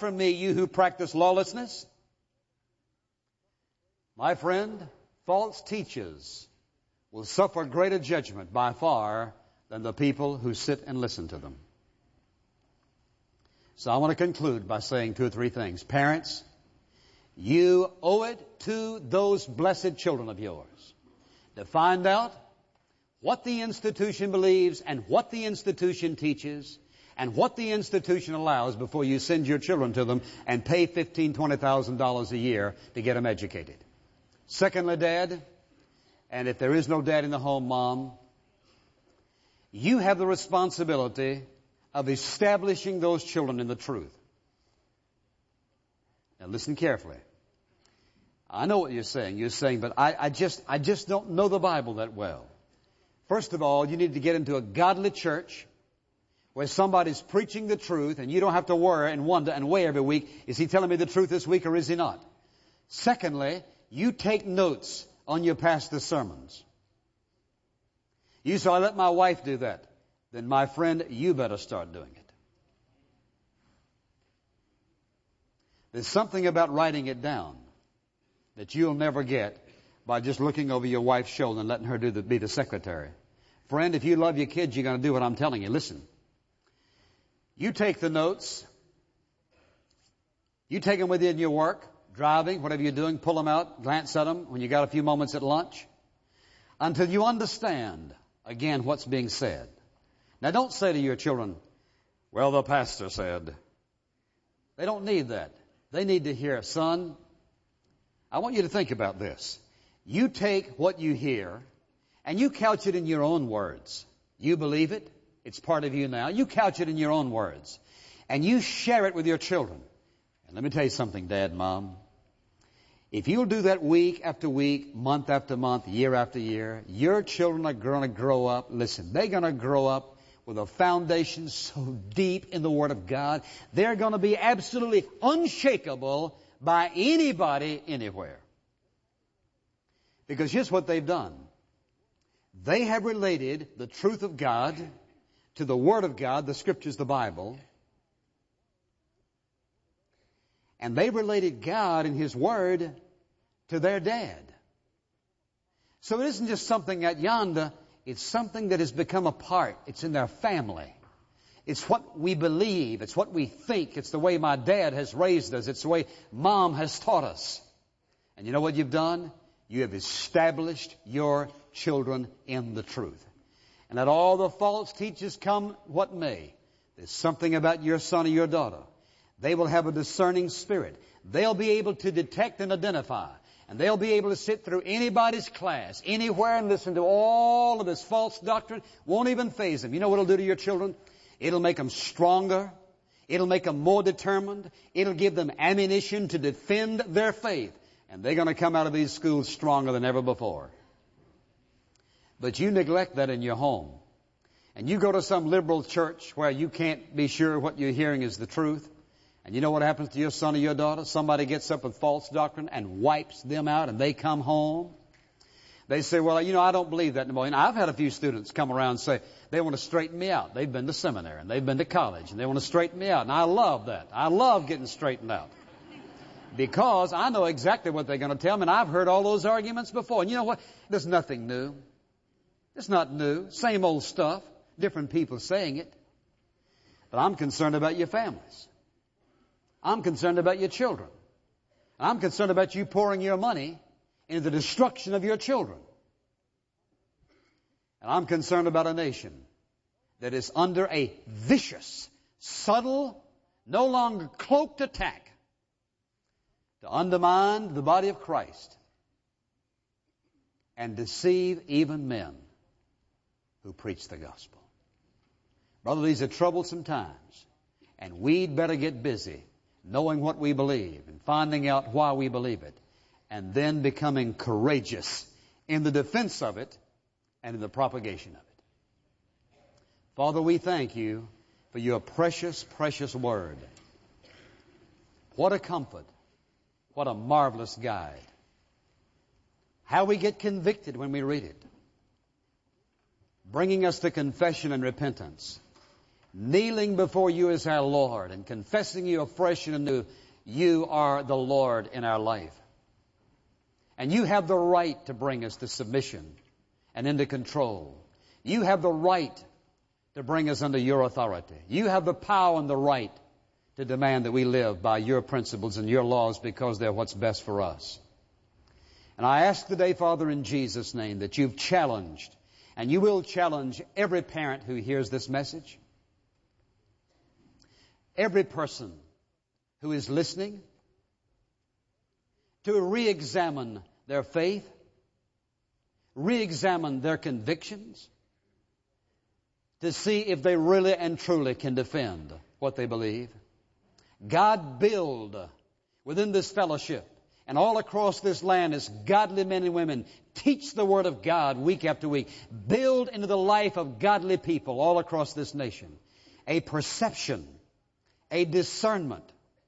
from me, you who practice lawlessness. My friend, false teachers will suffer greater judgment by far than the people who sit and listen to them. So I want to conclude by saying 2 or 3 things. Parents, you owe it to those blessed children of yours to find out what the institution believes and what the institution teaches and what the institution allows before you send your children to them and pay $15,000, $20,000 a year to get them educated. Secondly, Dad, and if there is no dad in the home, Mom, you have the responsibility of establishing those children in the truth. Now listen carefully. I know what you're saying. You're saying, but I just don't know the Bible that well. First of all, you need to get into a godly church where somebody's preaching the truth and you don't have to worry and wonder and weigh every week, is he telling me the truth this week or is he not? Secondly, you take notes on your pastor's sermons. You say, I let my wife do that. Then my friend, you better start doing it. There's something about writing it down that you'll never get by just looking over your wife's shoulder and letting her be the secretary. Friend, if you love your kids, you're going to do what I'm telling you. Listen. You take the notes. You take them with you in your work, driving, whatever you're doing, pull them out, glance at them when you got a few moments at lunch, until you understand, again, what's being said. Now, don't say to your children, well, the pastor said. They don't need that. They need to hear, son, I want you to think about this. You take what you hear and you couch it in your own words. You believe it. It's part of you now. You couch it in your own words. And you share it with your children. And let me tell you something, Dad, Mom. If you'll do that week after week, month after month, year after year, your children are going to grow up. Listen, they're going to grow up with a foundation so deep in the Word of God, they're going to be absolutely unshakable by anybody, anywhere. Because here's what they've done. They have related the truth of God to the Word of God, the Scriptures, the Bible. And they related God and His Word to their dad. So it isn't just something at yonder. It's something that has become a part. It's in their family. It's what we believe. It's what we think. It's the way my dad has raised us. It's the way Mom has taught us. And you know what you've done? You have established your children in the truth. And let all the false teachers come what may. There's something about your son or your daughter. They will have a discerning spirit. They'll be able to detect and identify. And they'll be able to sit through anybody's class, anywhere, and listen to all of this false doctrine. Won't even faze them. You know what it'll do to your children? It'll make them stronger. It'll make them more determined. It'll give them ammunition to defend their faith. And they're going to come out of these schools stronger than ever before. But you neglect that in your home. And you go to some liberal church where you can't be sure what you're hearing is the truth. And you know what happens to your son or your daughter? Somebody gets up with false doctrine and wipes them out, and they come home. They say, well, I don't believe that anymore. And I've had a few students come around and say they want to straighten me out. They've been to seminary, and they've been to college, and they want to straighten me out. And I love that. I love getting straightened out. Because I know exactly what they're going to tell me, and I've heard all those arguments before. And you know what? There's nothing new. It's not new. Same old stuff. Different people saying it. But I'm concerned about your families. I'm concerned about your children. I'm concerned about you pouring your money into the destruction of your children. And I'm concerned about a nation that is under a vicious, subtle, no longer cloaked attack to undermine the body of Christ and deceive even men who preach the gospel. Brother, these are troublesome times, and we'd better get busy knowing what we believe and finding out why we believe it, and then becoming courageous in the defense of it and in the propagation of it. Father, we thank you for your precious, precious word. What a comfort. What a marvelous guide. How we get convicted when we read it. Bringing us to confession and repentance. kneeling before you as our Lord and confessing you afresh and anew, you are the Lord in our life. And you have the right to bring us to submission and into control. You have the right to bring us under your authority. You have the power and the right to demand that we live by your principles and your laws because they're what's best for us. And I ask today, Father, in Jesus' name, that you've challenged, and you will challenge every parent who hears this message, every person who is listening, to re-examine their faith, re-examine their convictions, to see if they really and truly can defend what they believe. God, build within this fellowship and all across this land as godly men and women teach the Word of God week after week. Build into the life of godly people all across this nation a perception, a discernment,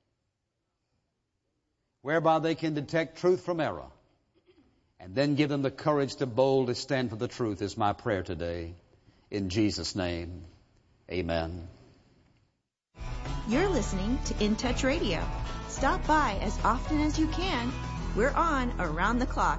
whereby they can detect truth from error, and then give them the courage to boldly stand for the truth is my prayer today. In Jesus' name, amen. You're listening to In Touch Radio. Stop by as often as you can. We're on around the clock.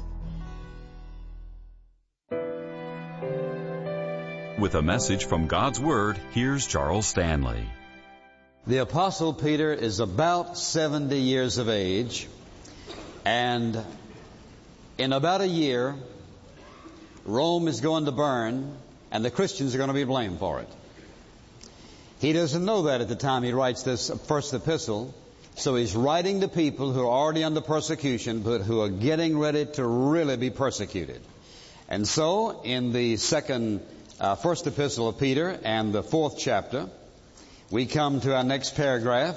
With a message from God's Word, here's Charles Stanley. The Apostle Peter is about 70 years of age, and in about a year, Rome is going to burn, and the Christians are going to be blamed for it. He doesn't know that at the time he writes this first epistle, so he's writing to people who are already under persecution, but who are getting ready to really be persecuted. And so, in the first epistle of Peter and the 4th chapter, we come to our next paragraph,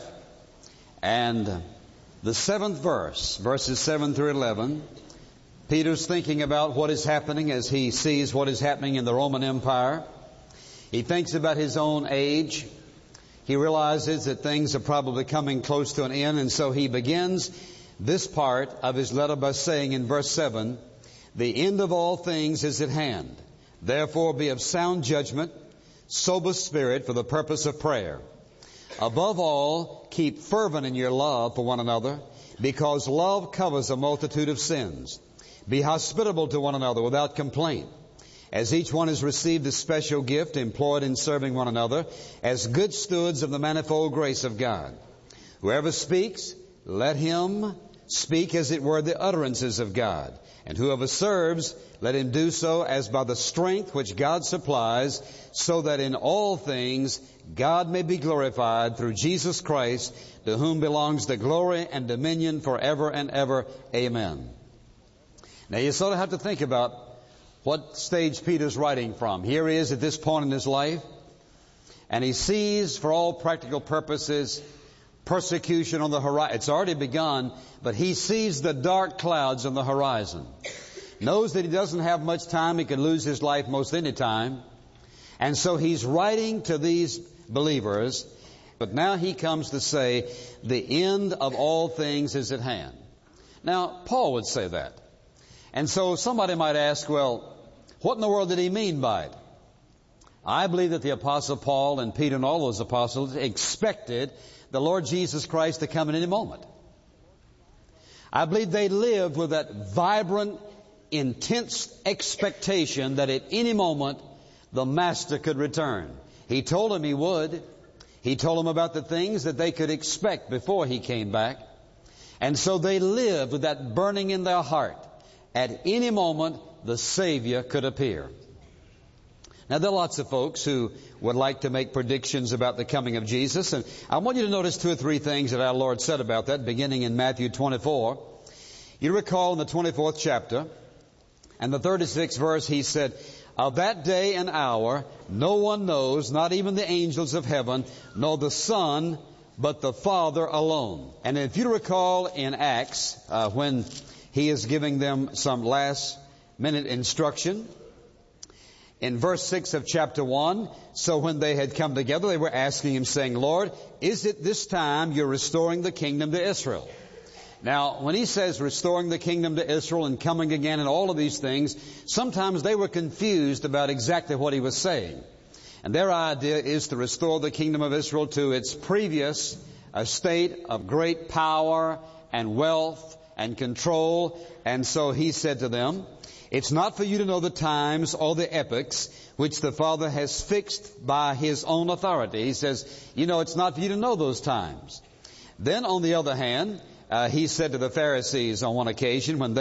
and the 7th verse, verses 7 through 11, Peter's thinking about what is happening as he sees what is happening in the Roman Empire. He thinks about his own age. He realizes that things are probably coming close to an end, and so he begins this part of his letter by saying in verse 7, "The end of all things is at hand. Therefore be of sound judgment, sober spirit for the purpose of prayer. Above all, keep fervent in your love for one another, because love covers a multitude of sins. Be hospitable to one another without complaint. As each one has received a special gift, employed in serving one another, as good stewards of the manifold grace of God. Whoever speaks, let him speak as it were the utterances of God. And whoever serves, let him do so as by the strength which God supplies, so that in all things God may be glorified through Jesus Christ, to whom belongs the glory and dominion forever and ever. Amen." Now you sort of have to think about what stage Peter's writing from. Here he is at this point in his life, and he sees, for all practical purposes, persecution on the horizon. It's already begun, but he sees the dark clouds on the horizon. Knows that he doesn't have much time. He could lose his life most any time. And so he's writing to these believers, but now he comes to say, the end of all things is at hand. Now, Paul would say that. And so somebody might ask, well, what in the world did he mean by it? I believe that the Apostle Paul and Peter and all those apostles expected the Lord Jesus Christ to come at any moment. I believe they lived with that vibrant, intense expectation that at any moment the Master could return. He told them he would. He told them about the things that they could expect before he came back. And so they lived with that burning in their heart. At any moment, the Savior could appear. Now, there are lots of folks who would like to make predictions about the coming of Jesus. And I want you to notice 2 or 3 things that our Lord said about that, beginning in Matthew 24. You recall in the 24th chapter and the 36th verse, he said, "Of that day and hour no one knows, not even the angels of heaven, nor the Son, but the Father alone." And if you recall in Acts, when he is giving them some last-minute instruction, in verse 6 of chapter 1, so when they had come together, they were asking him, saying, "Lord, is it this time you're restoring the kingdom to Israel?" Now, when he says restoring the kingdom to Israel and coming again and all of these things, sometimes they were confused about exactly what he was saying. And their idea is to restore the kingdom of Israel to its previous state of great power and wealth and control. And so he said to them, it's not for you to know the times or the epochs which the Father has fixed by His own authority. He says, it's not for you to know those times. Then on the other hand, he said to the Pharisees on one occasion when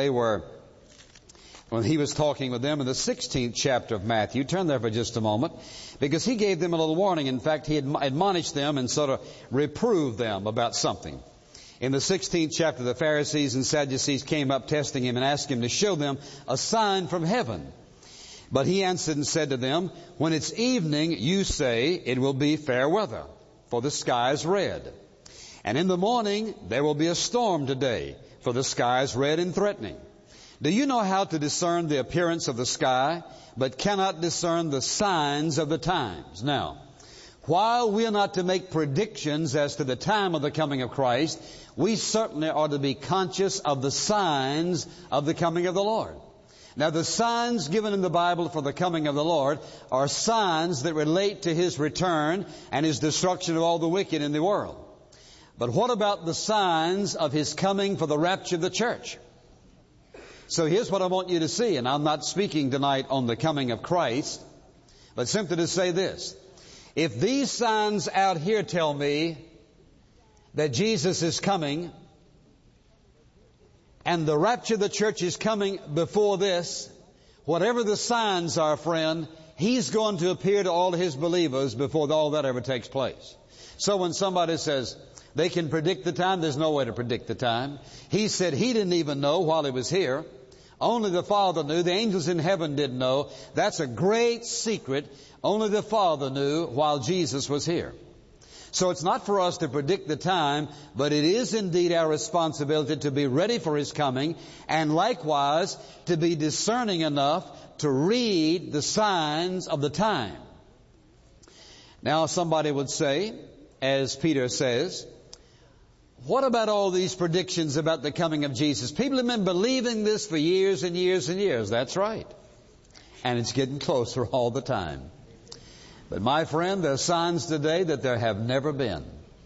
he was talking with them in the 16th chapter of Matthew. Turn there for just a moment, because he gave them a little warning. In fact, he admonished them and sort of reproved them about something. In the 16th chapter, the Pharisees and Sadducees came up testing him and asked him to show them a sign from heaven. But he answered and said to them, when it's evening, you say it will be fair weather, for the sky is red. And in the morning, there will be a storm today, for the sky is red and threatening. Do you know how to discern the appearance of the sky, but cannot discern the signs of the times? Now, while we are not to make predictions as to the time of the coming of Christ, we certainly ought to be conscious of the signs of the coming of the Lord. Now, the signs given in the Bible for the coming of the Lord are signs that relate to His return and His destruction of all the wicked in the world. But what about the signs of His coming for the rapture of the church? So here's what I want you to see, and I'm not speaking tonight on the coming of Christ, but simply to say this. If these signs out here tell me that Jesus is coming, and the rapture of the church is coming before this, whatever the signs are, friend, He's going to appear to all His believers before all that ever takes place. So when somebody says they can predict the time, there's no way to predict the time. He said He didn't even know while He was here. Only the Father knew. The angels in heaven didn't know. That's a great secret. Only the Father knew while Jesus was here. So it's not for us to predict the time, but it is indeed our responsibility to be ready for His coming, and likewise to be discerning enough to read the signs of the time. Now somebody would say, as Peter says, what about all these predictions about the coming of Jesus? People have been believing this for years and years and years. That's right. And it's getting closer all the time. But my friend, there are signs today that there have never been.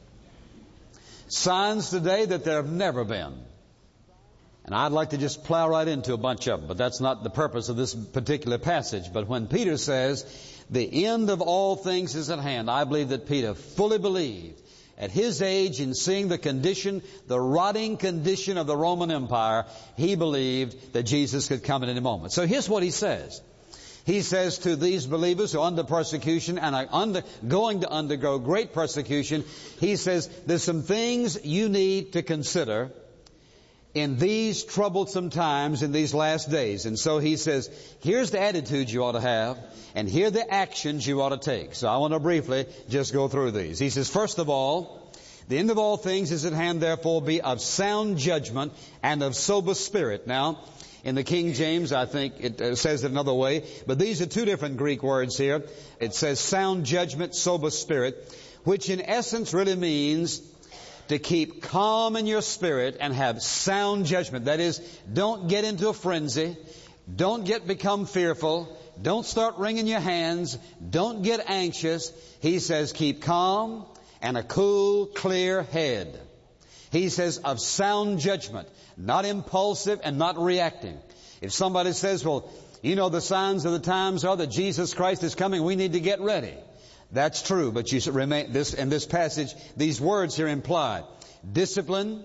Signs today that there have never been. And I'd like to just plow right into a bunch of them, but that's not the purpose of this particular passage. But when Peter says, the end of all things is at hand, I believe that Peter fully believed at his age, in seeing the condition, the rotting condition of the Roman Empire, he believed that Jesus could come at any moment. So here's what he says. He says to these believers who are under persecution and are going to undergo great persecution, he says, there's some things you need to consider in these troublesome times, in these last days. And so he says, here's the attitude you ought to have, and here are the actions you ought to take. So I want to briefly just go through these. He says, first of all, the end of all things is at hand, therefore be of sound judgment and of sober spirit. Now, in the King James, I think it says it another way, but these are two different Greek words here. It says sound judgment, sober spirit, which in essence really means to keep calm in your spirit and have sound judgment. That is, don't get into a frenzy. Don't become fearful. Don't start wringing your hands. Don't get anxious. He says keep calm and a cool, clear head. He says of sound judgment, not impulsive and not reacting. If somebody says, well, the signs of the times are that Jesus Christ is coming, we need to get ready. That's true, but you should remain in this passage, these words here imply discipline,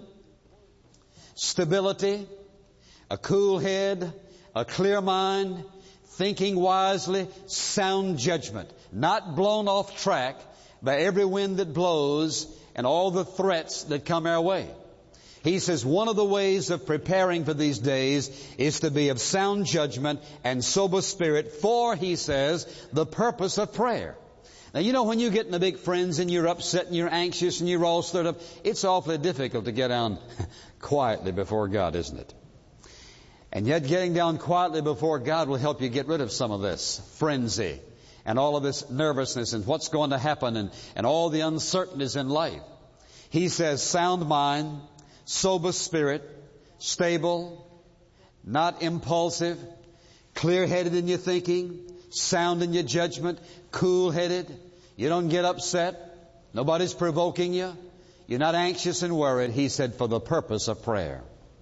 stability, a cool head, a clear mind, thinking wisely, sound judgment, not blown off track by every wind that blows and all the threats that come our way. He says one of the ways of preparing for these days is to be of sound judgment and sober spirit for, he says, the purpose of prayer. Now, when you get in a big frenzy and you're upset and you're anxious and you're all stirred up, it's awfully difficult to get down quietly before God, isn't it? And yet getting down quietly before God will help you get rid of some of this frenzy and all of this nervousness and what's going to happen and all the uncertainties in life. He says sound mind, sober spirit, stable, not impulsive, clear-headed in your thinking, sound in your judgment, cool-headed. You don't get upset. Nobody's provoking you. You're not anxious and worried. He said, for the purpose of prayer.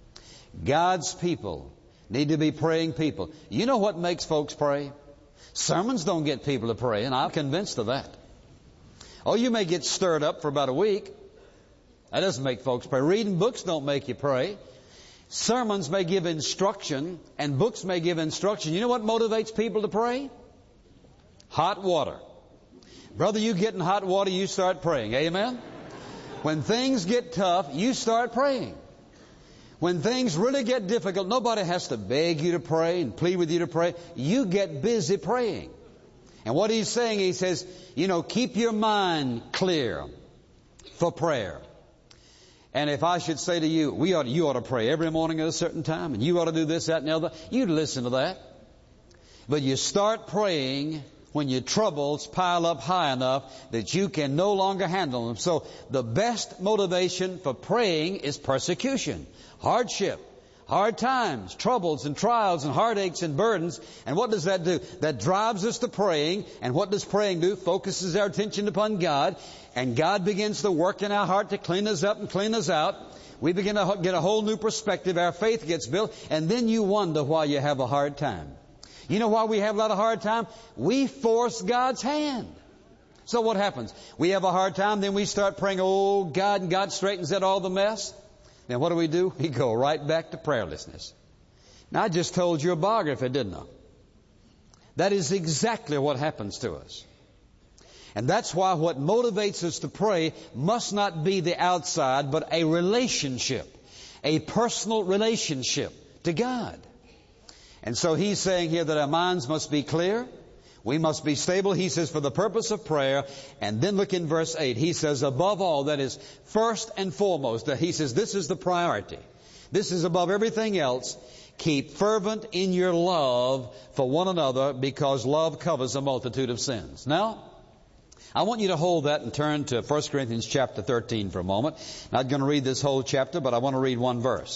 God's people need to be praying people. You know what makes folks pray? Sermons don't get people to pray, and I'm convinced of that. Oh, you may get stirred up for about a week. That doesn't make folks pray. Reading books don't make you pray. Sermons may give instruction, and books may give instruction. You know what motivates people to pray? Hot water. Brother, you get in hot water, you start praying. Amen? When things get tough, you start praying. When things really get difficult, nobody has to beg you to pray and plead with you to pray. You get busy praying. And what he's saying, he says, keep your mind clear for prayer. And if I should say to you, you ought to pray every morning at a certain time, and you ought to do this, that, and the other, you'd listen to that. But you start praying when your troubles pile up high enough that you can no longer handle them. So the best motivation for praying is persecution, hardship, hard times, troubles and trials and heartaches and burdens. And what does that do? That drives us to praying. And what does praying do? Focuses our attention upon God. And God begins to work in our heart to clean us up and clean us out. We begin to get a whole new perspective. Our faith gets built. And then you wonder why you have a hard time. You know why we have a lot of hard time? We force God's hand. So what happens? We have a hard time, then we start praying, oh God, and God straightens out all the mess. Then what do? We go right back to prayerlessness. Now I just told you a biography, didn't I? That is exactly what happens to us. And that's why what motivates us to pray must not be the outside, but a relationship, a personal relationship to God. And so he's saying here that our minds must be clear. We must be stable. He says, for the purpose of prayer. And then look in verse 8. He says, above all, that is first and foremost. He says, this is the priority. This is above everything else. Keep fervent in your love for one another, because love covers a multitude of sins. Now, I want you to hold that and turn to 1 Corinthians chapter 13 for a moment. Not going to read this whole chapter, but I want to read one verse.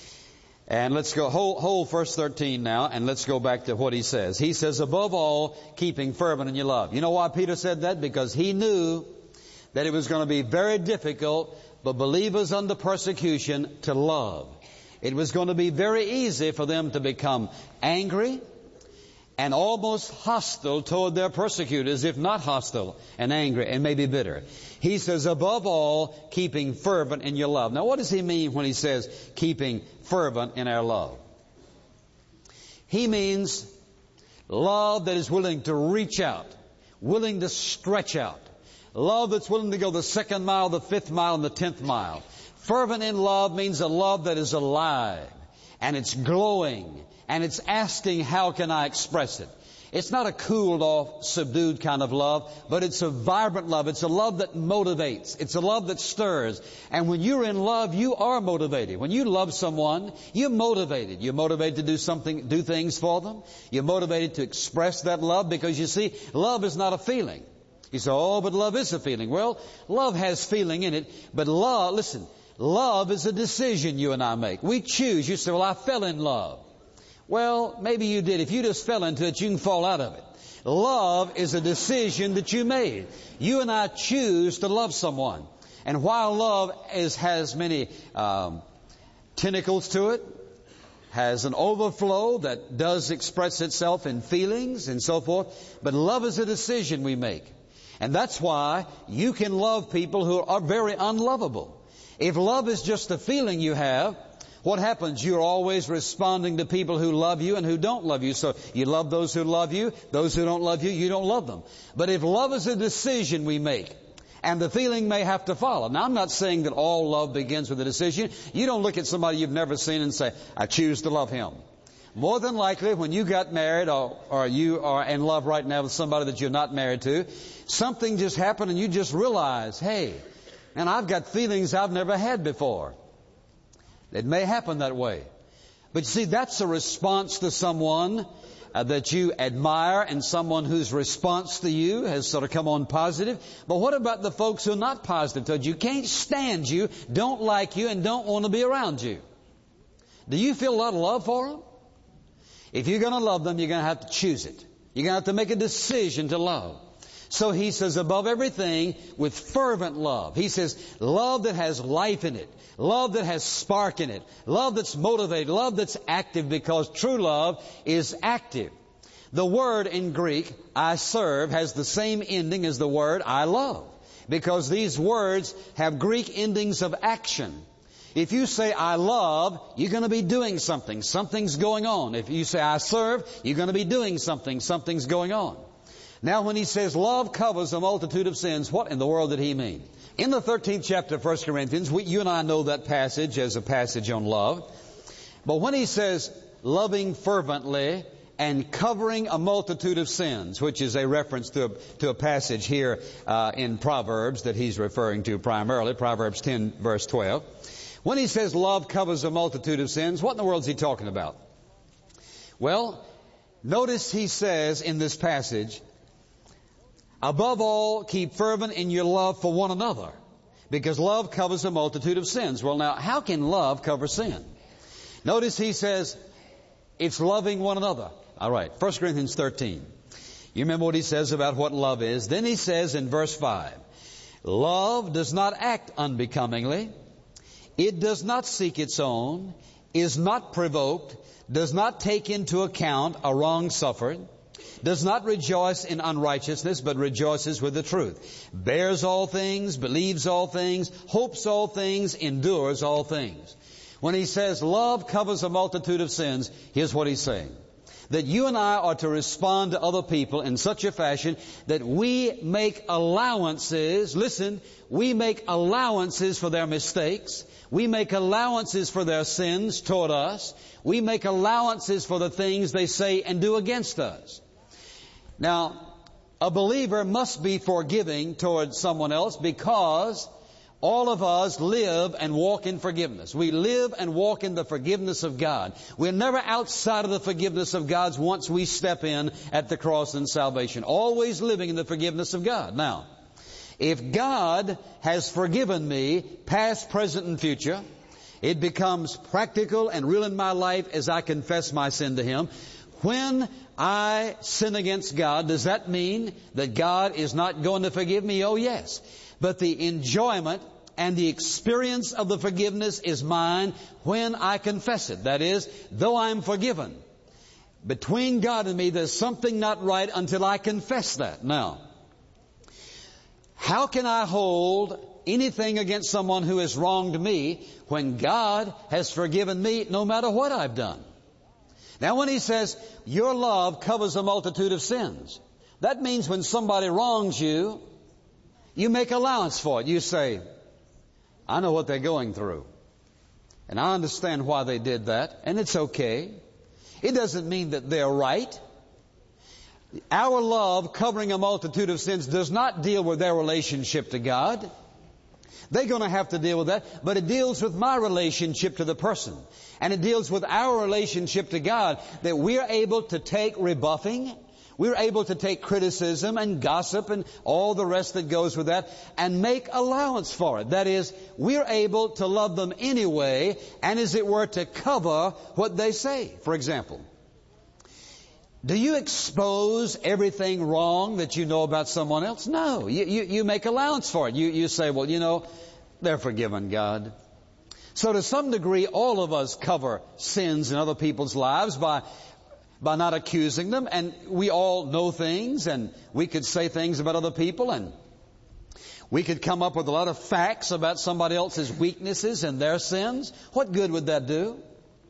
And let's go, hold verse 13 now, and let's go back to what he says. He says, above all, keeping fervent in your love. You know why Peter said that? Because he knew that it was going to be very difficult for believers under persecution to love. It was going to be very easy for them to become angry and almost hostile toward their persecutors, if not hostile and angry and maybe bitter. He says, above all, keeping fervent in your love. Now, what does he mean when he says keeping fervent in our love? He means love that is willing to reach out, willing to stretch out. Love that's willing to go the 2nd mile, the 5th mile, and the 10th mile. Fervent in love means a love that is alive, and it's glowing, and it's asking, how can I express it? It's not a cooled off, subdued kind of love, but it's a vibrant love. It's a love that motivates. It's a love that stirs. And when you're in love, you are motivated. When you love someone, you're motivated. You're motivated to do things for them. You're motivated to express that love, because you see, love is not a feeling. You say, oh, but love is a feeling. Well, love has feeling in it, but love is a decision you and I make. We choose. You say, well, I fell in love. Well, maybe you did. If you just fell into it, you can fall out of it. Love is a decision that you made. You and I choose to love someone. And while love has many tentacles to it, has an overflow that does express itself in feelings and so forth, but love is a decision we make. And that's why you can love people who are very unlovable. If love is just a feeling you have, what happens? You're always responding to people who love you and who don't love you. So you love those who love you. Those who don't love you, you don't love them. But if love is a decision we make, and the feeling may have to follow. Now, I'm not saying that all love begins with a decision. You don't look at somebody you've never seen and say, I choose to love him. More than likely, when you got married or you are in love right now with somebody that you're not married to, something just happened and you just realize, hey, man, I've got feelings I've never had before. It may happen that way. But you see, that's a response to someone that you admire, and someone whose response to you has sort of come on positive. But what about the folks who are not positive towards you? Can't stand you, don't like you, and don't want to be around you. Do you feel a lot of love for them? If you're going to love them, you're going to have to choose it. You're going to have to make a decision to love. So he says, above everything, with fervent love. He says, love that has life in it. Love that has spark in it. Love that's motivated. Love that's active, because true love is active. The word in Greek, I serve, has the same ending as the word I love, because these words have Greek endings of action. If you say I love, you're going to be doing something. Something's going on. If you say I serve, you're going to be doing something. Something's going on. Now, when he says love covers a multitude of sins, what in the world did he mean? In the 13th chapter of 1 Corinthians, you and I know that passage as a passage on love. But when he says loving fervently and covering a multitude of sins, which is a reference to a passage here in Proverbs that he's referring to primarily, Proverbs 10, verse 12. When he says love covers a multitude of sins, what in the world is he talking about? Well, notice he says in this passage, above all, keep fervent in your love for one another, because love covers a multitude of sins. Well, now, how can love cover sin? Notice he says it's loving one another. All right, 1 Corinthians 13. You remember what he says about what love is. Then he says in verse 5, love does not act unbecomingly. It does not seek its own, is not provoked, does not take into account a wrong suffered, does not rejoice in unrighteousness, but rejoices with the truth, bears all things, believes all things, hopes all things, endures all things. When he says love covers a multitude of sins, here's what he's saying. That you and I are to respond to other people in such a fashion that we make allowances. Listen, we make allowances for their mistakes. We make allowances for their sins toward us. We make allowances for the things they say and do against us. Now, a believer must be forgiving towards someone else, because all of us live and walk in forgiveness. We live and walk in the forgiveness of God. We're never outside of the forgiveness of God once we step in at the cross in salvation. Always living in the forgiveness of God. Now, if God has forgiven me, past, present, and future, it becomes practical and real in my life as I confess my sin to Him. When I sin against God, does that mean that God is not going to forgive me? Oh, yes. But the enjoyment and the experience of the forgiveness is mine when I confess it. That is, though I'm forgiven, between God and me, there's something not right until I confess that. Now, how can I hold anything against someone who has wronged me when God has forgiven me no matter what I've done? Now, when he says, your love covers a multitude of sins, that means when somebody wrongs you, you make allowance for it. You say, I know what they're going through, and I understand why they did that, and it's okay. It doesn't mean that they're right. Our love covering a multitude of sins does not deal with their relationship to God. They're going to have to deal with that, but it deals with my relationship to the person. And it deals with our relationship to God, that we're able to take rebuffing, we're able to take criticism and gossip and all the rest that goes with that and make allowance for it. That is, we're able to love them anyway, and as it were, to cover what they say. For example, do you expose everything wrong that you know about someone else? No. You make allowance for it. You say, well, you know, they're forgiven, God. So to some degree, all of us cover sins in other people's lives by not accusing them. And we all know things, and we could say things about other people, and we could come up with a lot of facts about somebody else's weaknesses and their sins. What good would that do?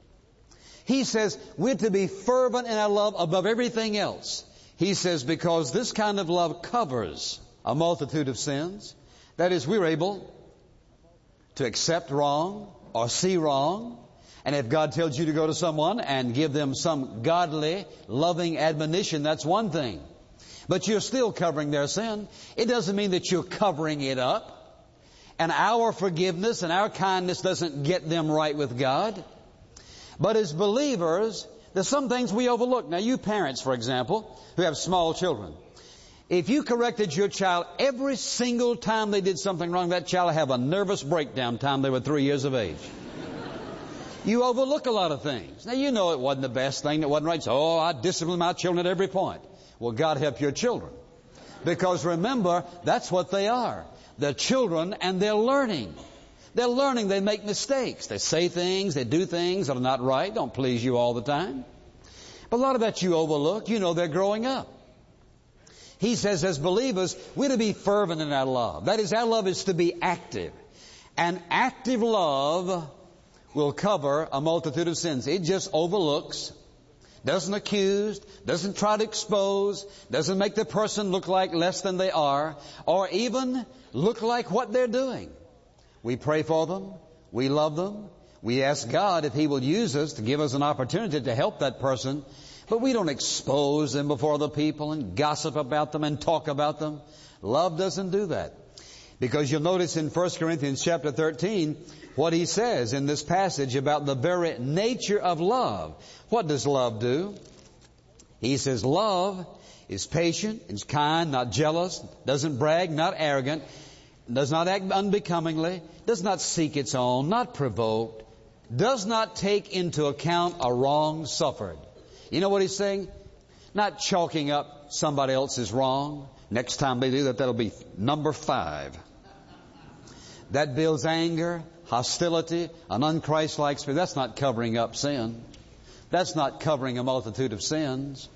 He says we're to be fervent in our love above everything else. He says because this kind of love covers a multitude of sins. That is, we're able to accept wrong or see wrong. And if God tells you to go to someone and give them some godly, loving admonition, that's one thing. But you're still covering their sin. It doesn't mean that you're covering it up. And our forgiveness and our kindness doesn't get them right with God. But as believers, there's some things we overlook. Now, you parents, for example, who have small children, if you corrected your child every single time they did something wrong, that child will have a nervous breakdown time they were 3 years of age. You overlook a lot of things. Now, you know it wasn't the best thing, it wasn't right. So, I discipline my children at every point. Well, God help your children. Because remember, that's what they are. They're children and they're learning. They're learning. They make mistakes. They say things, they do things that are not right, don't please you all the time. But a lot of that you overlook. You know they're growing up. He says as believers, we're to be fervent in our love. That is, our love is to be active. And active love will cover a multitude of sins. It just overlooks, doesn't accuse, doesn't try to expose, doesn't make the person look like less than they are, or even look like what they're doing. We pray for them. We love them. We ask God if He will use us to give us an opportunity to help that person. But we don't expose them before other people and gossip about them and talk about them. Love doesn't do that. Because you'll notice in 1 Corinthians chapter 13 what he says in this passage about the very nature of love. What does love do? He says love is patient, is kind, not jealous, doesn't brag, not arrogant, does not act unbecomingly, does not seek its own, not provoked, does not take into account a wrong suffered. You know what he's saying? Not chalking up somebody else's wrong. Next time they do that, that'll be number 5. That builds anger, hostility, an unchristlike spirit. That's not covering up sin. That's not covering a multitude of sins.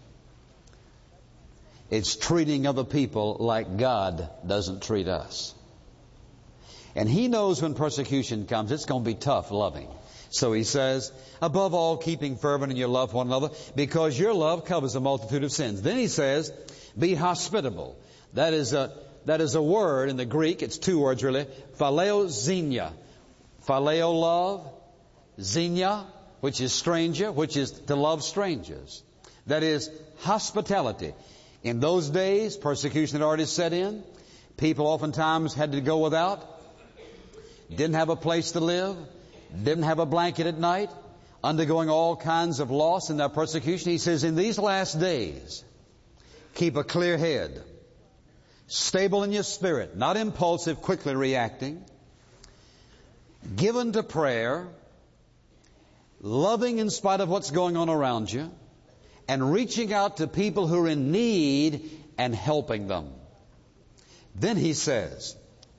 It's treating other people like God doesn't treat us. And He knows when persecution comes, it's going to be tough loving. So He says, above all, keeping fervent in your love for one another, because your love covers a multitude of sins. Then He says, be hospitable. That is a word in the Greek. It's 2 words really. Phileo xenia. Phileo love. Xenia, which is stranger, which is to love strangers. That is hospitality. In those days, persecution had already set in. People oftentimes had to go without. Didn't have a place to live. Didn't have a blanket at night. Undergoing all kinds of loss in their persecution. He says, in these last days, keep a clear head. Stable in your spirit. Not impulsive, quickly reacting. Given to prayer. Loving in spite of what's going on around you. And reaching out to people who are in need and helping them. Then he says,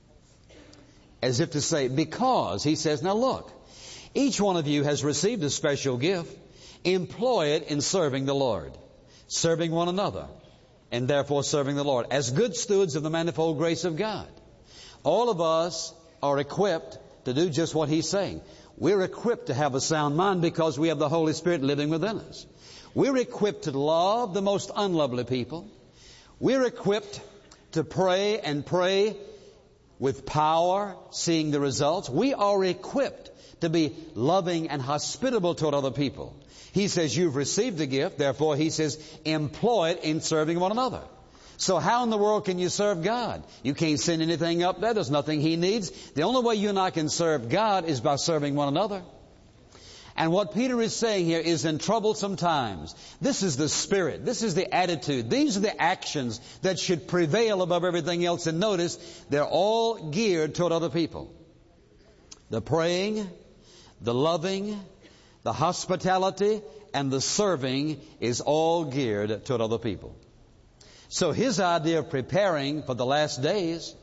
as if to say, because, he says, now look, each one of you has received a special gift. Employ it in serving the Lord. Serving one another. And therefore serving the Lord. As good stewards of the manifold grace of God. All of us are equipped to do just what he's saying. We're equipped to have a sound mind because we have the Holy Spirit living within us. We're equipped to love the most unlovely people. We're equipped to pray and pray with power, seeing the results. We are equipped to be loving and hospitable toward other people. He says, you've received a gift, therefore he says, employ it in serving one another. So how in the world can you serve God? You can't send anything up there. There's nothing He needs. The only way you and I can serve God is by serving one another. And what Peter is saying here is in troublesome times. This is the spirit. This is the attitude. These are the actions that should prevail above everything else. And notice, they're all geared toward other people. The praying, the loving, the hospitality, and the serving is all geared toward other people. So his idea of preparing for the last days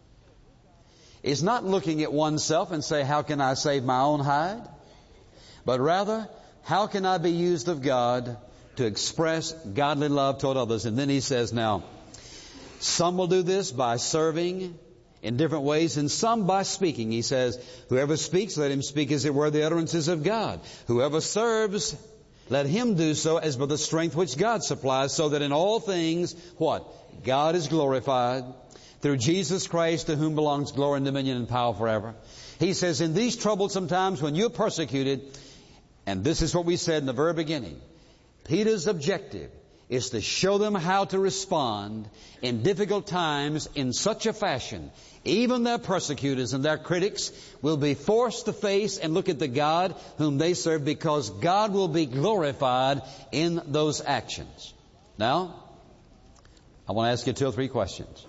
is not looking at oneself and say, how can I save my own hide? But rather, how can I be used of God to express godly love toward others? And then he says, now, some will do this by serving in different ways, and some by speaking. He says, whoever speaks, let him speak as it were the utterances of God. Whoever serves, let him do so as by the strength which God supplies, so that in all things, what? God is glorified through Jesus Christ, to whom belongs glory and dominion and power forever. He says, in these troublesome times when you're persecuted, and this is what we said in the very beginning, Peter's objective is to show them how to respond in difficult times in such a fashion. Even their persecutors and their critics will be forced to face and look at the God whom they serve, because God will be glorified in those actions. Now, I want to ask you 2 or 3 questions.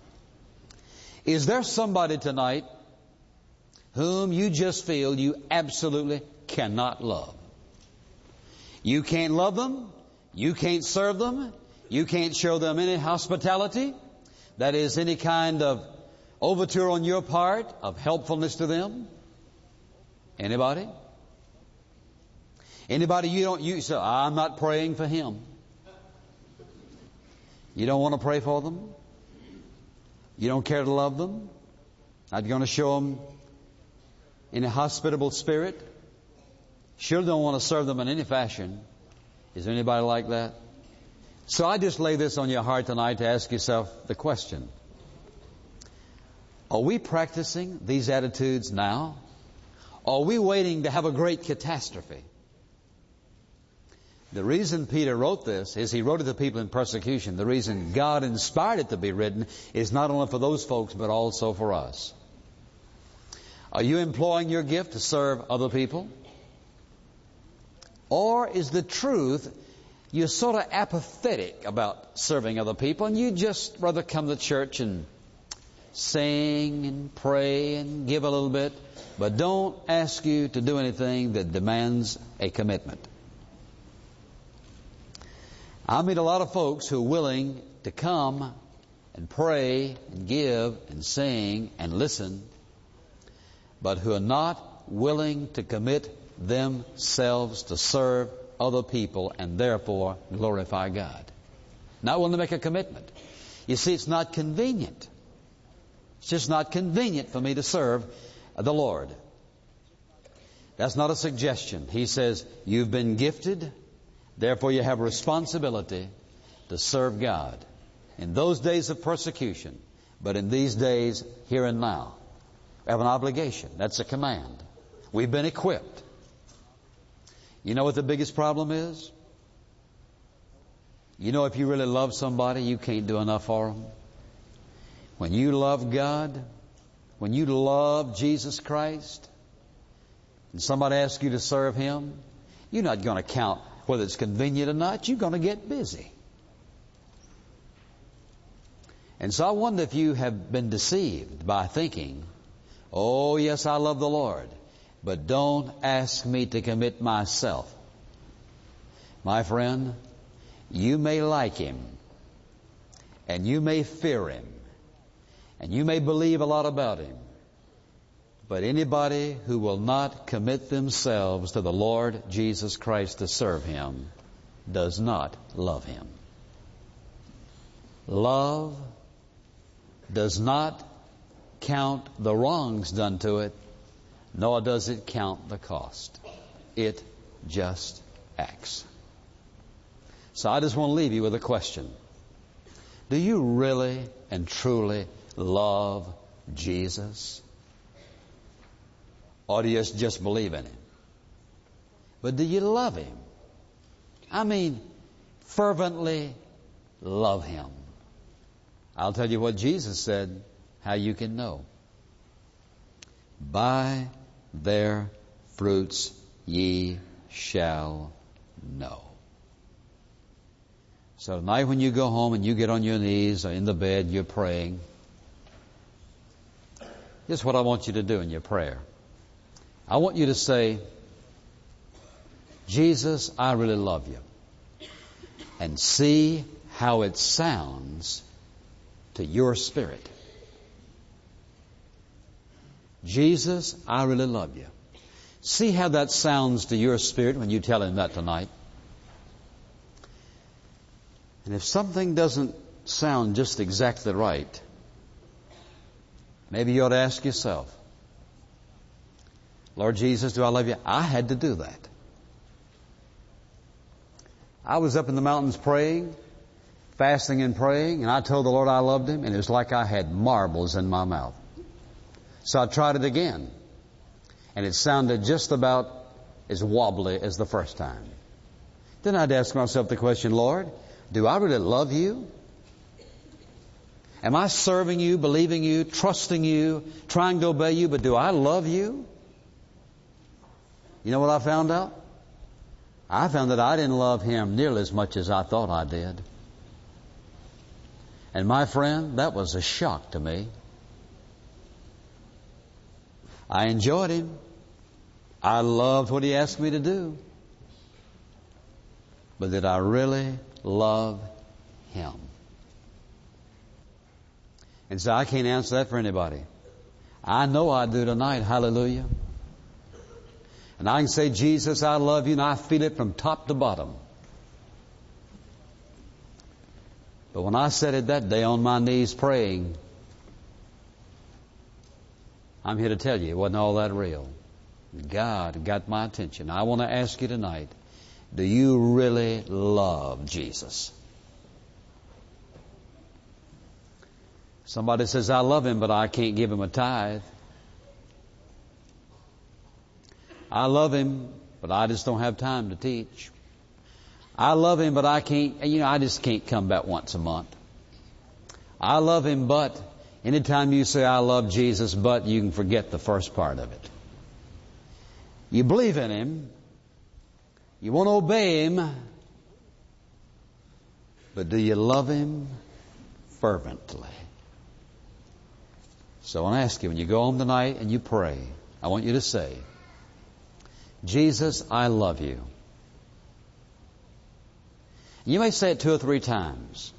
Is there somebody tonight whom you just feel you absolutely cannot love? You can't love them. You can't serve them. You can't show them any hospitality. That is, any kind of overture on your part of helpfulness to them. Anybody? Anybody you say, I'm not praying for him. You don't want to pray for them? You don't care to love them? Not going to show them in a hospitable spirit? Sure don't want to serve them in any fashion. Is there anybody like that? So I just lay this on your heart tonight to ask yourself the question. Are we practicing these attitudes now? Or are we waiting to have a great catastrophe? The reason Peter wrote this is he wrote it to people in persecution. The reason God inspired it to be written is not only for those folks, but also for us. Are you employing your gift to serve other people? Or is the truth you're sort of apathetic about serving other people and you just rather come to church and sing and pray and give a little bit, but don't ask you to do anything that demands a commitment? I meet a lot of folks who are willing to come and pray and give and sing and listen, but who are not willing to commit themselves to serve other people and therefore glorify God. Not willing to make a commitment. You see, it's not convenient. It's just not convenient for me to serve the Lord. That's not a suggestion. He says, you've been gifted, therefore you have responsibility to serve God. In those days of persecution, but in these days, here and now, we have an obligation. That's a command. We've been equipped. You know what the biggest problem is? You know, if you really love somebody, you can't do enough for them. When you love God, when you love Jesus Christ, and somebody asks you to serve Him, you're not going to count whether it's convenient or not. You're going to get busy. And so I wonder if you have been deceived by thinking, oh, yes, I love the Lord, but don't ask me to commit myself. My friend, you may like Him, and you may fear Him, and you may believe a lot about Him, but anybody who will not commit themselves to the Lord Jesus Christ to serve Him does not love Him. Love does not count the wrongs done to it, nor does it count the cost. It just acts. So I just want to leave you with a question. Do you really and truly love Jesus? Or do you just believe in Him? But do you love Him? I mean, fervently love Him. I'll tell you what Jesus said, how you can know. By their fruits ye shall know. So tonight when you go home and you get on your knees or in the bed, you're praying. Here's what I want you to do in your prayer. I want you to say, Jesus, I really love you. And see how it sounds to your spirit. Jesus, I really love you. See how that sounds to your spirit when you tell Him that tonight. And if something doesn't sound just exactly right, maybe you ought to ask yourself, Lord Jesus, do I love you? I had to do that. I was up in the mountains praying, fasting and praying, and I told the Lord I loved Him, and it was like I had marbles in my mouth. So I tried it again, and it sounded just about as wobbly as the first time. Then I'd ask myself the question, Lord, do I really love you? Am I serving you, believing you, trusting you, trying to obey you, but do I love you? You know what I found out? I found that I didn't love Him nearly as much as I thought I did. And my friend, that was a shock to me. I enjoyed Him. I loved what He asked me to do. But did I really love Him. And so I can't answer that for anybody. I know I do tonight. Hallelujah. And I can say, Jesus, I love you, and I feel it from top to bottom. But when I said it that day on my knees praying, I'm here to tell you, it wasn't all that real. God got my attention. I want to ask you tonight, do you really love Jesus? Somebody says, I love Him, but I can't give Him a tithe. I love Him, but I just don't have time to teach. I love Him, but I can't, I just can't come back once a month. I love Him, but anytime you say I love Jesus, but you can forget the first part of it. You believe in Him. You want to obey Him. But do you love Him fervently? So I want to ask you, when you go home tonight and you pray, I want you to say, Jesus, I love you. You may say it 2 or 3 times.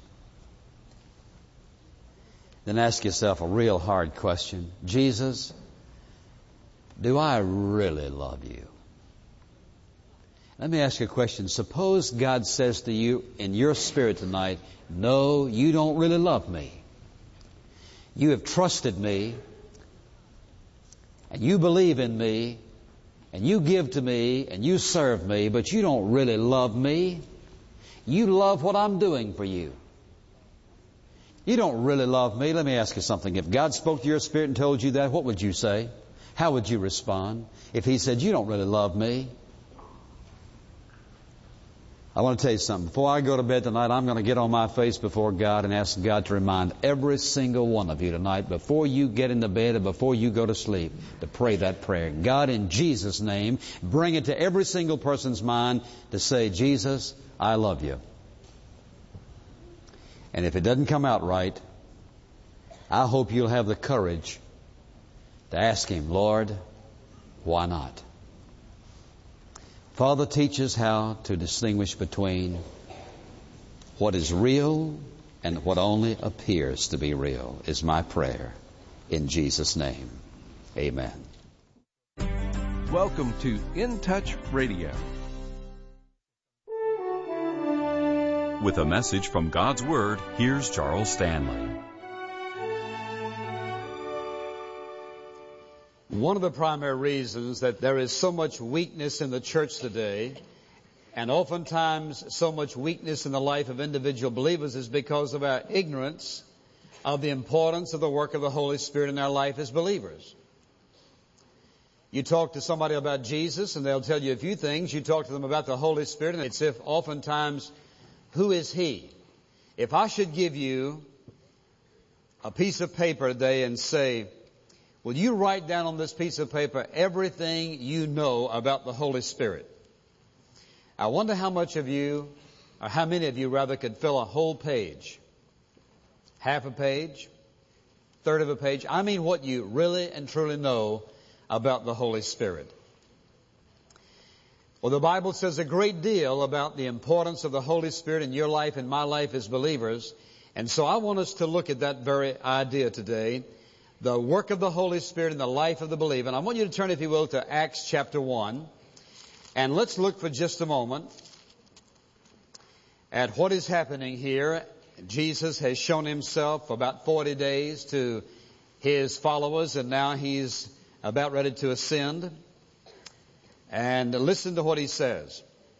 Then ask yourself a real hard question. Jesus, do I really love you? Let me ask you a question. Suppose God says to you in your spirit tonight, no, you don't really love me. You have trusted me, and you believe in me, and you give to me, and you serve me, but you don't really love me. You love what I'm doing for you. You don't really love me. Let me ask you something. If God spoke to your spirit and told you that, what would you say? How would you respond? If He said, you don't really love me. I want to tell you something. Before I go to bed tonight, I'm going to get on my face before God and ask God to remind every single one of you tonight, before you get into bed and before you go to sleep, to pray that prayer. God, in Jesus' name, bring it to every single person's mind to say, Jesus, I love you. And if it doesn't come out right, I hope you'll have the courage to ask Him, Lord, why not? Father, teach us how to distinguish between what is real and what only appears to be real, is my prayer. In Jesus' name, amen. Welcome to In Touch Radio. With a message from God's Word, here's Charles Stanley. One of the primary reasons that there is so much weakness in the church today, and oftentimes so much weakness in the life of individual believers, is because of our ignorance of the importance of the work of the Holy Spirit in our life as believers. You talk to somebody about Jesus and they'll tell you a few things. You talk to them about the Holy Spirit and it's if oftentimes, who is He? If I should give you a piece of paper today and say, will you write down on this piece of paper everything you know about the Holy Spirit? I wonder how much of you, or how many of you rather, could fill a whole page. Half a page, third of a page. I mean what you really and truly know about the Holy Spirit. Well, the Bible says a great deal about the importance of the Holy Spirit in your life and my life as believers. And so I want us to look at that very idea today. The work of the Holy Spirit in the life of the believer. And I want you to turn, if you will, to Acts chapter 1. And let's look for just a moment at what is happening here. Jesus has shown Himself for about 40 days to His followers, and now He's about ready to ascend. And listen to what He says.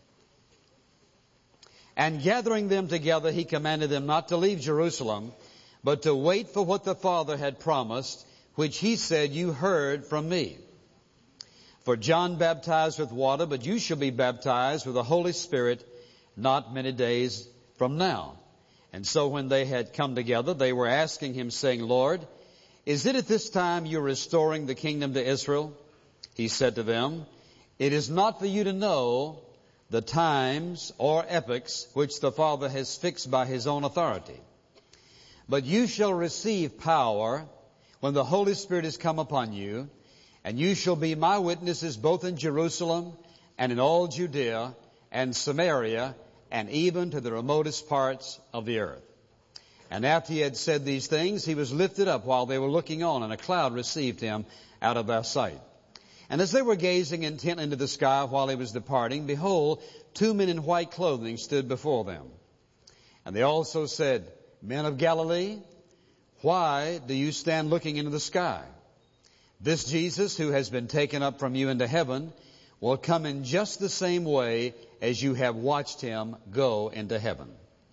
And gathering them together, He commanded them not to leave Jerusalem, but to wait for what the Father had promised, which He said, you heard from me. For John baptized with water, but you shall be baptized with the Holy Spirit not many days from now. And so when they had come together, they were asking Him, saying, Lord, is it at this time you're restoring the kingdom to Israel? He said to them, it is not for you to know the times or epochs which the Father has fixed by His own authority. But you shall receive power when the Holy Spirit has come upon you, and you shall be my witnesses both in Jerusalem and in all Judea and Samaria and even to the remotest parts of the earth. And after he had said these things, he was lifted up while they were looking on, and a cloud received him out of their sight. And as they were gazing intently into the sky while he was departing, behold, 2 men in white clothing stood before them. And they also said, Men of Galilee, why do you stand looking into the sky? This Jesus, who has been taken up from you into heaven, will come in just the same way as you have watched him go into heaven.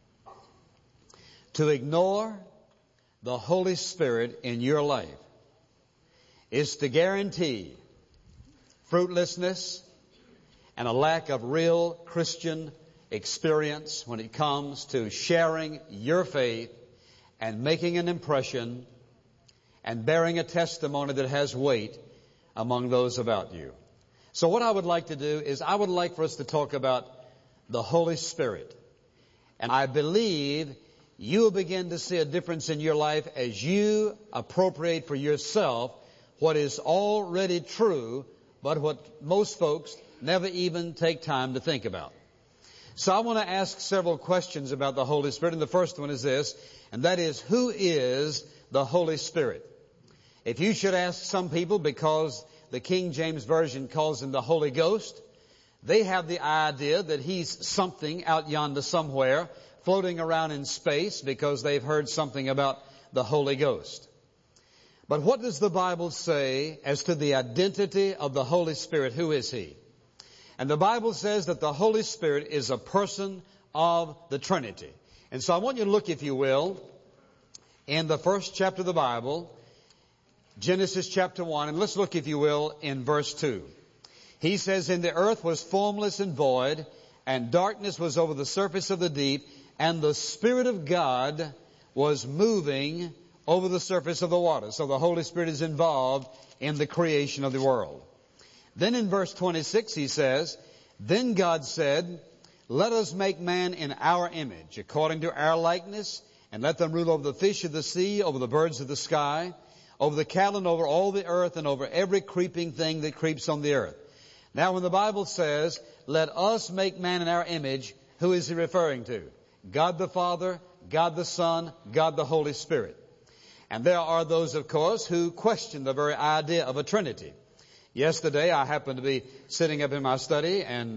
To ignore the Holy Spirit in your life is to guarantee fruitlessness and a lack of real Christian experience when it comes to sharing your faith and making an impression and bearing a testimony that has weight among those about you. So what I would like to do is I would like for us to talk about the Holy Spirit. And I believe you will begin to see a difference in your life as you appropriate for yourself what is already true, but what most folks never even take time to think about. So I want to ask several questions about the Holy Spirit, and the first one is this, and that is, who is the Holy Spirit? If you should ask some people, because the King James Version calls him the Holy Ghost, they have the idea that he's something out yonder somewhere, floating around in space, because they've heard something about the Holy Ghost. But what does the Bible say as to the identity of the Holy Spirit? Who is he? And the Bible says that the Holy Spirit is a person of the Trinity. And so I want you to look, if you will, in the first chapter of the Bible, Genesis chapter 1, and let's look, if you will, in verse 2. He says, And the earth was formless and void, and darkness was over the surface of the deep, and the Spirit of God was moving over the surface of the water. So the Holy Spirit is involved in the creation of the world. Then in verse 26 he says, Then God said, Let us make man in our image, according to our likeness, and let them rule over the fish of the sea, over the birds of the sky, over the cattle, and over all the earth, and over every creeping thing that creeps on the earth. Now when the Bible says, Let us make man in our image, who is he referring to? God the Father, God the Son, God the Holy Spirit. And there are those, of course, who question the very idea of a Trinity. Yesterday, I happened to be sitting up in my study, and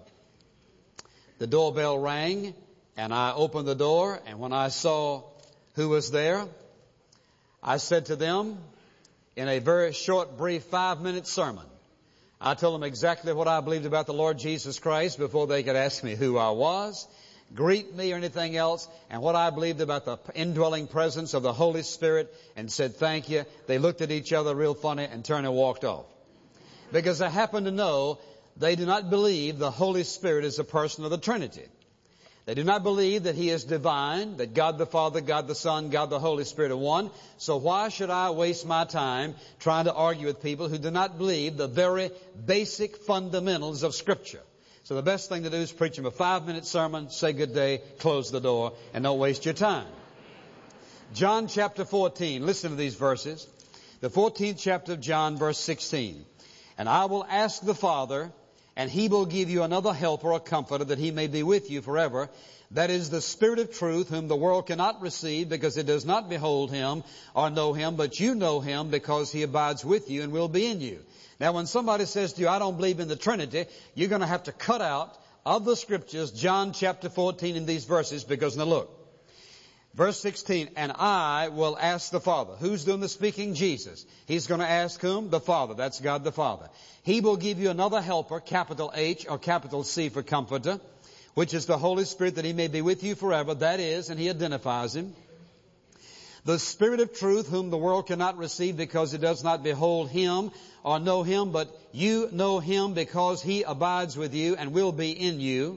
the doorbell rang, and I opened the door, and when I saw who was there, I said to them, in a very short, brief 5-minute sermon, I told them exactly what I believed about the Lord Jesus Christ before they could ask me who I was, greet me or anything else, and what I believed about the indwelling presence of the Holy Spirit, and said thank you. They looked at each other real funny and turned and walked off. Because I happen to know they do not believe the Holy Spirit is a person of the Trinity. They do not believe that he is divine, that God the Father, God the Son, God the Holy Spirit are one. So why should I waste my time trying to argue with people who do not believe the very basic fundamentals of Scripture? So the best thing to do is preach them a 5-minute sermon, say good day, close the door, and don't waste your time. John chapter 14, listen to these verses. The 14th chapter of John, verse 16. And I will ask the Father, and he will give you another helper or comforter, that he may be with you forever. That is the Spirit of truth, whom the world cannot receive, because it does not behold him or know him, but you know him, because he abides with you and will be in you. Now, when somebody says to you, I don't believe in the Trinity, you're going to have to cut out of the Scriptures John chapter 14 in these verses, because now look. Verse 16, and I will ask the Father. Who's doing the speaking? Jesus. He's going to ask whom? The Father. That's God the Father. He will give you another helper, capital H or capital C for comforter, which is the Holy Spirit, that he may be with you forever. That is, and he identifies him. The Spirit of truth, whom the world cannot receive, because it does not behold him or know him, but you know him, because he abides with you and will be in you.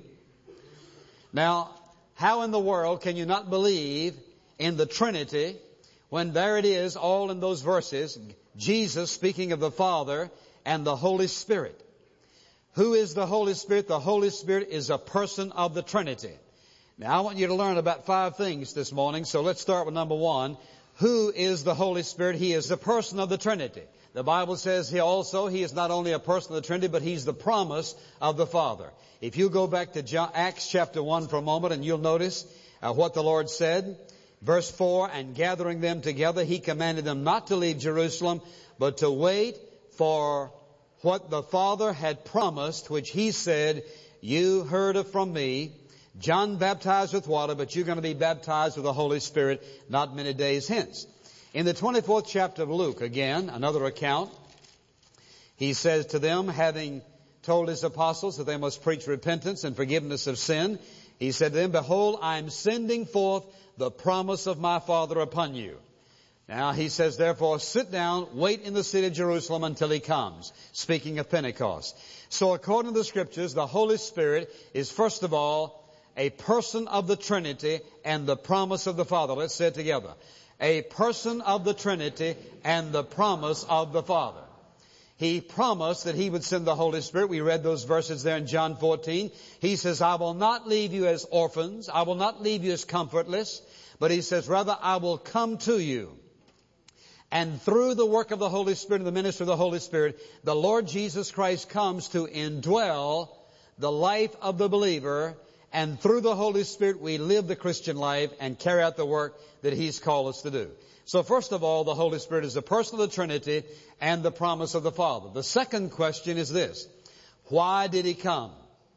Now, how in the world can you not believe in the Trinity when there it is, all in those verses, Jesus speaking of the Father and the Holy Spirit? Who is the Holy Spirit? The Holy Spirit is a person of the Trinity. Now, I want you to learn about 5 things this morning, so let's start with number 1. Who is the Holy Spirit? He is the person of the Trinity. The Bible says here also, He is not only a person of the Trinity, but He's the promise of the Father. If you go back to Acts chapter 1 for a moment, and you'll notice what the Lord said. Verse 4, and gathering them together, He commanded them not to leave Jerusalem, but to wait for what the Father had promised, which He said, you heard it from me. John baptized with water, but you're going to be baptized with the Holy Spirit not many days hence. In the 24th chapter of Luke, again, another account, He says to them, having told His apostles that they must preach repentance and forgiveness of sin, He said to them, behold, I am sending forth the promise of my Father upon you. Now He says, therefore, sit down, wait in the city of Jerusalem until He comes. Speaking of Pentecost. So according to the Scriptures, the Holy Spirit is first of all a person of the Trinity and the promise of the Father. Let's say it together. A person of the Trinity and the promise of the Father. He promised that He would send the Holy Spirit. We read those verses there in John 14. He says, I will not leave you as orphans. I will not leave you as comfortless. But He says, rather, I will come to you. And through the work of the Holy Spirit and the ministry of the Holy Spirit, the Lord Jesus Christ comes to indwell the life of the believer. And through the Holy Spirit, we live the Christian life and carry out the work that He's called us to do. So first of all, the Holy Spirit is the person of the Trinity and the promise of the Father. The second question is this. Why did He come?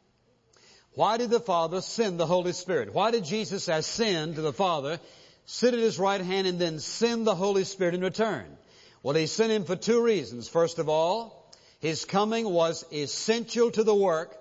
Why did the Father send the Holy Spirit? Why did Jesus ascend to the Father, sit at His right hand, and then send the Holy Spirit in return? Well, He sent Him for two reasons. First of all, His coming was essential to the work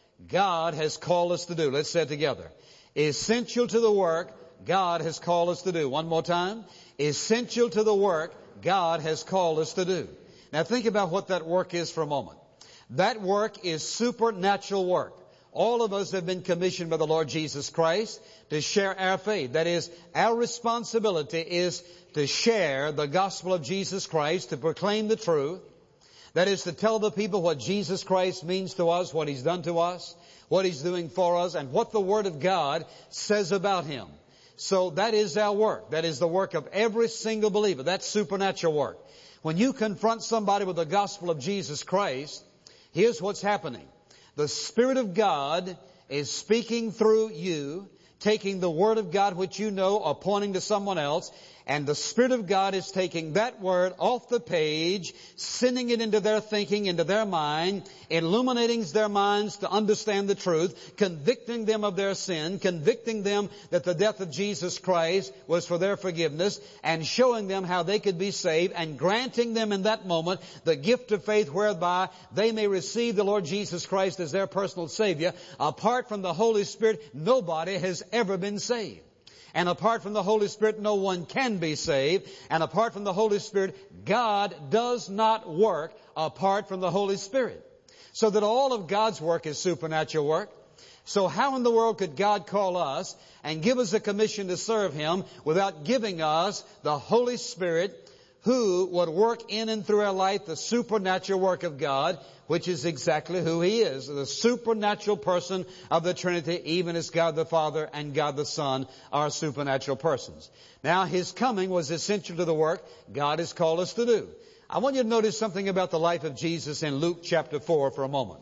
God has called us to do. Let's say it together. Essential to the work God has called us to do. One more time. Essential to the work God has called us to do. Now think about what that work is for a moment. That work is supernatural work. All of us have been commissioned by the Lord Jesus Christ to share our faith. That is, our responsibility is to share the gospel of Jesus Christ, to proclaim the truth. That is, to tell the people what Jesus Christ means to us, what He's done to us, what He's doing for us, and what the Word of God says about Him. So that is our work. That is the work of every single believer. That's supernatural work. When you confront somebody with the gospel of Jesus Christ, here's what's happening. The Spirit of God is speaking through you, taking the Word of God which you know or pointing to someone else, and the Spirit of God is taking that Word off the page, sending it into their thinking, into their mind, illuminating their minds to understand the truth, convicting them of their sin, convicting them that the death of Jesus Christ was for their forgiveness, and showing them how they could be saved, and granting them in that moment the gift of faith whereby they may receive the Lord Jesus Christ as their personal Savior. Apart from the Holy Spirit, nobody has ever been saved. And apart from the Holy Spirit, no one can be saved. And apart from the Holy Spirit, God does not work apart from the Holy Spirit. So that all of God's work is supernatural work. So how in the world could God call us and give us a commission to serve Him without giving us the Holy Spirit, who would work in and through our life the supernatural work of God, which is exactly who He is, the supernatural person of the Trinity, even as God the Father and God the Son are supernatural persons. Now, His coming was essential to the work God has called us to do. I want you to notice something about the life of Jesus in Luke chapter 4 for a moment.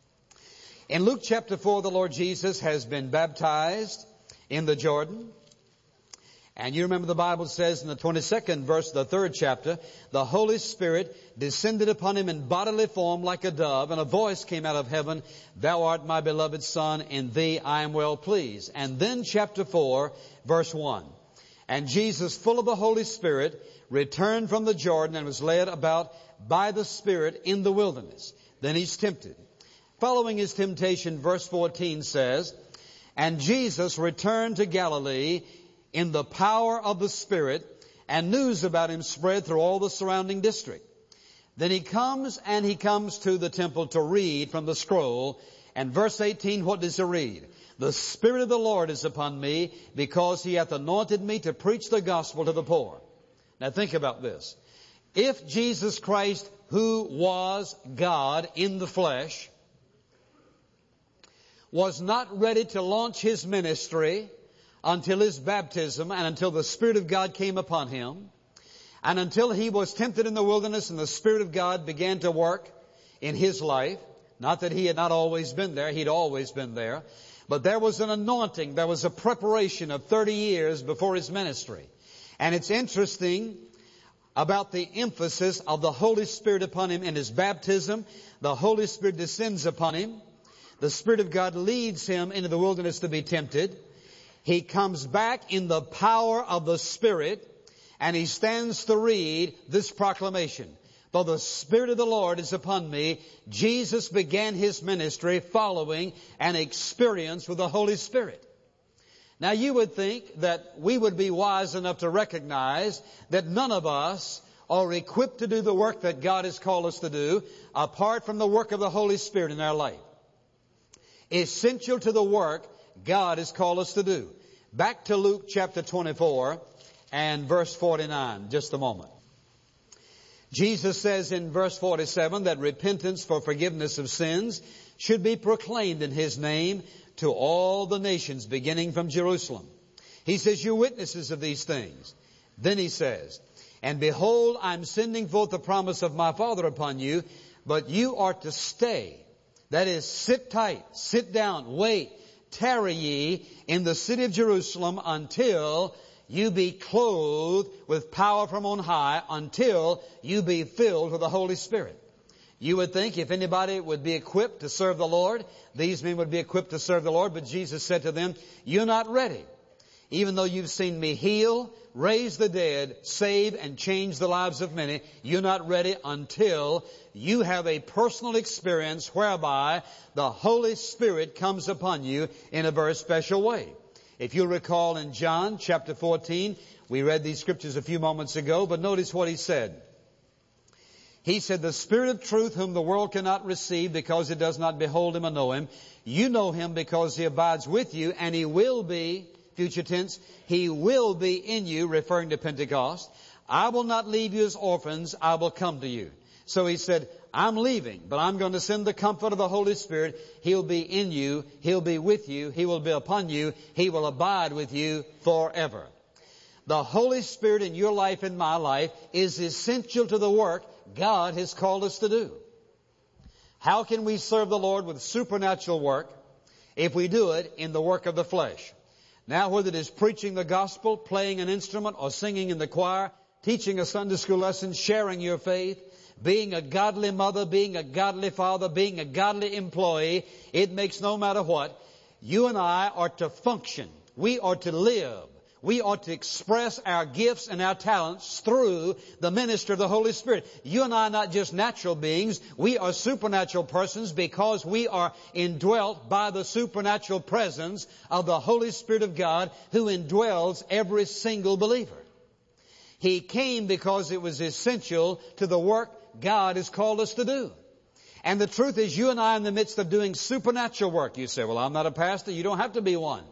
In Luke chapter 4, the Lord Jesus has been baptized in the Jordan. And you remember the Bible says in the 22nd verse of the 3rd chapter, the Holy Spirit descended upon Him in bodily form like a dove, and a voice came out of heaven, Thou art my beloved Son, in Thee I am well pleased. And then chapter 4, verse 1. And Jesus, full of the Holy Spirit, returned from the Jordan and was led about by the Spirit in the wilderness. Then He's tempted. Following His temptation, verse 14 says, And Jesus returned to Galilee in the power of the Spirit, and news about Him spread through all the surrounding district. Then He comes to the temple to read from the scroll. And verse 18, what does He read? The Spirit of the Lord is upon me, because He hath anointed me to preach the gospel to the poor. Now think about this. If Jesus Christ, who was God in the flesh, was not ready to launch His ministry until His baptism and until the Spirit of God came upon Him, And until he was tempted in the wilderness and the Spirit of God began to work in his life, not that he had not always been there, he'd always been there, but there was an anointing, there was a preparation of 30 years before his ministry. And it's interesting about the emphasis of the Holy Spirit upon him in his baptism. The Holy Spirit descends upon him. The Spirit of God leads him into the wilderness to be tempted. He comes back in the power of the Spirit, and he stands to read this proclamation. Though the Spirit of the Lord is upon me, Jesus began his ministry following an experience with the Holy Spirit. Now you would think that we would be wise enough to recognize that none of us are equipped to do the work that God has called us to do apart from the work of the Holy Spirit in our life. Essential to the work God has called us to do. Back to Luke chapter 24 and verse 49, just a moment. Jesus says in verse 47 that repentance for forgiveness of sins should be proclaimed in his name to all the nations, beginning from Jerusalem. He says, you're witnesses of these things. Then he says, and behold, I'm sending forth the promise of my Father upon you, but you are to stay. That is, sit tight, sit down, wait, tarry ye in the city of Jerusalem until you be clothed with power from on high, until you be filled with the Holy Spirit. You would think if anybody would be equipped to serve the Lord, these men would be equipped to serve the Lord. But Jesus said to them, you're not ready. Even though you've seen me heal, raise the dead, save and change the lives of many, you're not ready until you have a personal experience whereby the Holy Spirit comes upon you in a very special way. If you'll recall in John chapter 14, we read these scriptures a few moments ago, but notice what he said. He said, the Spirit of truth whom the world cannot receive because it does not behold him or know him. You know him because he abides with you, and he will be, future tense, he will be in you, referring to Pentecost. I will not leave you as orphans, I will come to you. So he said, I'm leaving, but I'm going to send the comfort of the Holy Spirit. He'll be in you, he'll be with you, he will be upon you, he will abide with you forever. The Holy Spirit in your life and my life is essential to the work God has called us to do. How can we serve the Lord with supernatural work if we do it in the work of the flesh? Now, whether it is preaching the gospel, playing an instrument, or singing in the choir, teaching a Sunday school lesson, sharing your faith, being a godly mother, being a godly father, being a godly employee, it makes no matter what. You and I are to function. We are to live. We ought to express our gifts and our talents through the ministry of the Holy Spirit. You and I are not just natural beings. We are supernatural persons because we are indwelt by the supernatural presence of the Holy Spirit of God who indwells every single believer. He came because it was essential to the work God has called us to do. And the truth is, you and I are in the midst of doing supernatural work. You say, well, I'm not a pastor. You don't have to be one.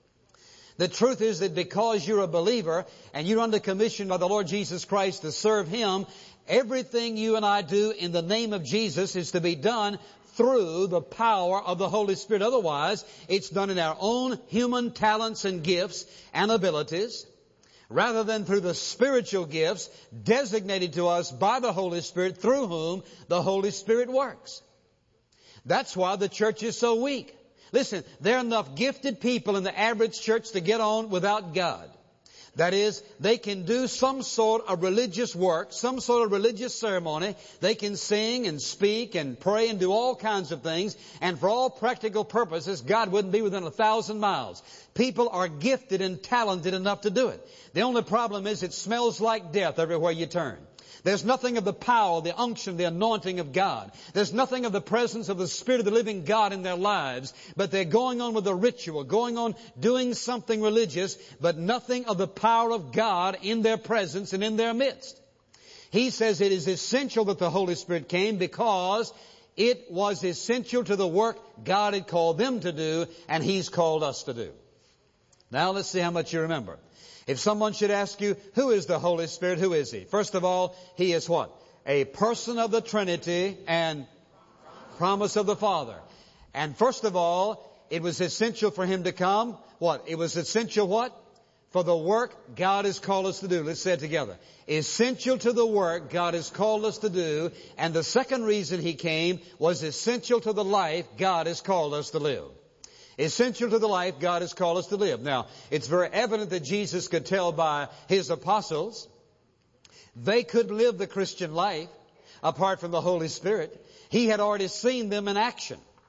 The truth is that because you're a believer and you're under commission by the Lord Jesus Christ to serve him, everything you and I do in the name of Jesus is to be done through the power of the Holy Spirit. Otherwise, it's done in our own human talents and gifts and abilities, rather than through the spiritual gifts designated to us by the Holy Spirit, through whom the Holy Spirit works. That's why the church is so weak. Listen, there are enough gifted people in the average church to get on without God. That is, they can do some sort of religious work, some sort of religious ceremony. They can sing and speak and pray and do all kinds of things. And for all practical purposes, God wouldn't be within 1,000 miles. People are gifted and talented enough to do it. The only problem is it smells like death everywhere you turn. There's nothing of the power, the unction, the anointing of God. There's nothing of the presence of the Spirit of the living God in their lives. But they're going on with a ritual, going on doing something religious, but nothing of the power of God in their presence and in their midst. He says it is essential that the Holy Spirit came because it was essential to the work God had called them to do and He's called us to do. Now let's see how much you remember. If someone should ask you, who is the Holy Spirit? Who is He? First of all, He is what? A person of the Trinity and promise of the Father. And first of all, it was essential for Him to come. What? It was essential what? for the work God has called us to do. Let's say it together. Essential to the work God has called us to do. And the second reason He came was essential to the life God has called us to live. Essential to the life God has called us to live. Now, it's very evident that Jesus could tell by His apostles. They could live the Christian life apart from the Holy Spirit. He had already seen them in action.